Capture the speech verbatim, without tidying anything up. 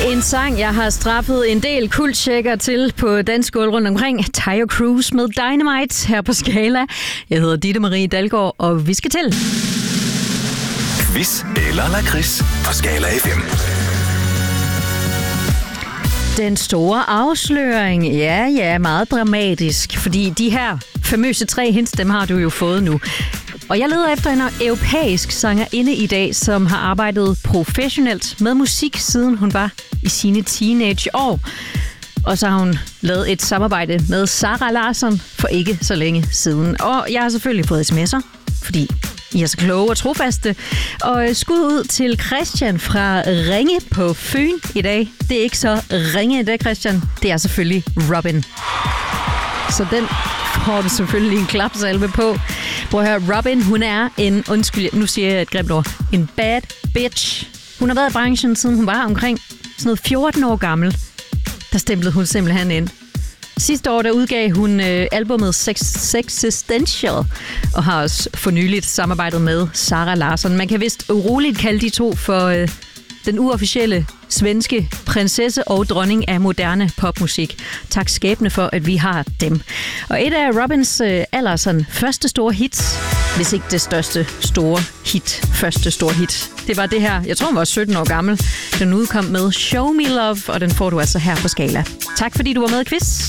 En sang, jeg har straffet en del kulttjekker til på dansk gulv rundt omkring. Taio Cruz med Dynamite her på Skala. Jeg hedder Ditte Marie Dalgaard, og vi skal til. Quiz eller lakrids på Skala F M. Den store afsløring. Ja, ja, meget dramatisk, fordi de her famøse tre hints, dem har du jo fået nu. Og jeg leder efter en europæisk sangerinde i dag, som har arbejdet professionelt med musik, siden hun var i sine teenageår. Og så har hun lavet et samarbejde med Zara Larsson for ikke så længe siden. Og jeg har selvfølgelig fået sms'er, fordi I er så kloge og trofaste. Og skud ud til Christian fra Ringe på Fyn i dag. Det er ikke så Ringe i dag, Christian. Det er selvfølgelig Robin. Så den får du selvfølgelig en klapsalve på. Prøv at høre, Robin, hun er en, undskyld, nu siger jeg et grimt ord, en bad bitch. Hun har været i branchen, siden hun var omkring sådan noget fjorten år gammel. Der stemplede hun simpelthen ind. Sidste år, der udgav hun øh, albumet Sexistential, og har også for nyligt samarbejdet med Zara Larsson. Man kan vist uroligt kalde de to for øh, den uofficielle svenske prinsesse og dronning af moderne popmusik. Tak skæbne for, at vi har dem. Og et af Robins øh, aller sådan, første store hits, hvis ikke det største store hit, første store hit, det var det her. Jeg tror, hun var sytten år gammel. Den udkom med Show Me Love, og den får du altså her på Skala. Tak fordi du var med i quiz.